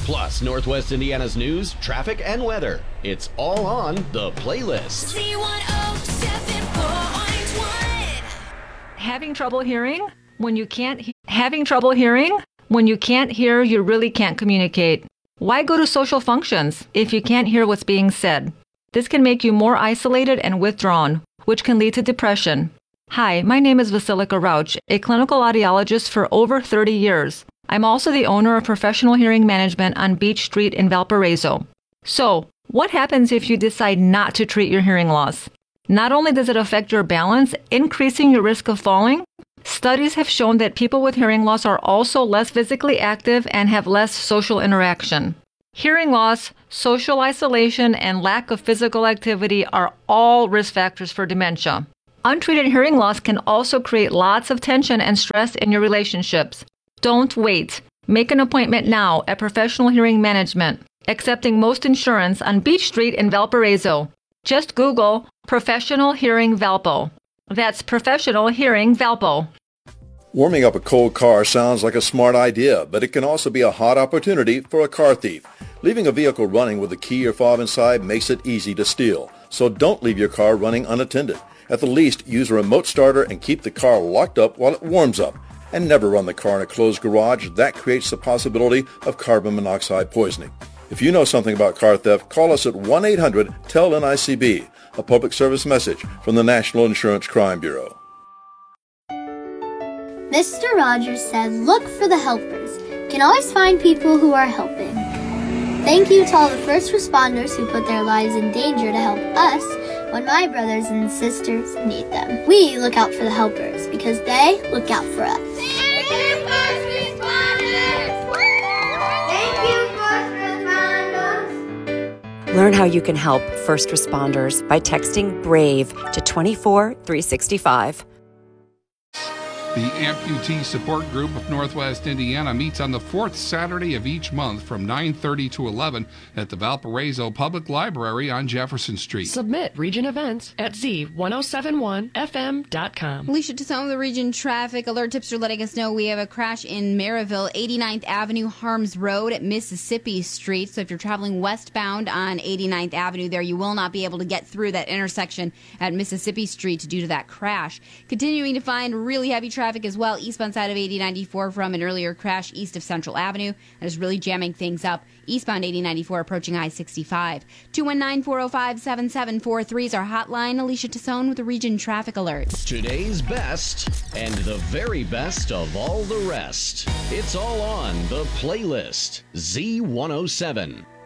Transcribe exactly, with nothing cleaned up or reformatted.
Plus, Northwest Indiana's news, traffic, and weather. It's all on The Playlist. Z one oh seven point one. Having trouble hearing? When you can't he- having trouble hearing? When you can't hear, you really can't communicate. Why go to social functions if you can't hear what's being said? This can make you more isolated and withdrawn, which can lead to depression. Hi, my name is Vasilika Rauch, a clinical audiologist for over thirty years. I'm also the owner of Professional Hearing Management on Beach Street in Valparaiso. So, what happens if you decide not to treat your hearing loss? Not only does it affect your balance, increasing your risk of falling, studies have shown that people with hearing loss are also less physically active and have less social interaction. Hearing loss, social isolation, and lack of physical activity are all risk factors for dementia. Untreated hearing loss can also create lots of tension and stress in your relationships. Don't wait. Make an appointment now at Professional Hearing Management, accepting most insurance on Beach Street in Valparaiso. Just Google Professional Hearing Valpo. That's Professional Hearing Valpo. Warming up a cold car sounds like a smart idea, but it can also be a hot opportunity for a car thief. Leaving a vehicle running with a key or fob inside makes it easy to steal. So don't leave your car running unattended. At the least, use a remote starter and keep the car locked up while it warms up. And never run the car in a closed garage. That creates the possibility of carbon monoxide poisoning. If you know something about car theft, call us at one eight hundred T E L N I C B, a public service message from the National Insurance Crime Bureau. Mister Rogers said, look for the helpers. You can always find people who are helping. Thank you to all the first responders who put their lives in danger to help us when my brothers and sisters need them. We look out for the helpers because they look out for us. Thank you, first responders! Thank you, first responders! Learn how you can help first responders by texting BRAVE to two four three six five. The Amputee Support Group of Northwest Indiana meets on the fourth Saturday of each month from nine thirty to eleven at the Valparaiso Public Library on Jefferson Street. Submit region events at Z ten seventy-one F M dot com. Alicia Tassone with the Region Traffic Alert. Tips are letting us know we have a crash in Maryville, eighty-ninth Avenue, Harms Road at Mississippi Street. So if you're traveling westbound on eighty-ninth Avenue there, you will not be able to get through that intersection at Mississippi Street due to that crash. Continuing to find really heavy traffic as well eastbound side of eighty ninety-four from an earlier crash east of Central Avenue. That is really jamming things up. Eastbound eighty ninety-four approaching I sixty-five. two one nine, four oh five, seven seven four three is our hotline. Alicia Tassone with the Region Traffic Alert. Today's best and the very best of all the rest. It's all on The Playlist. Z one oh seven.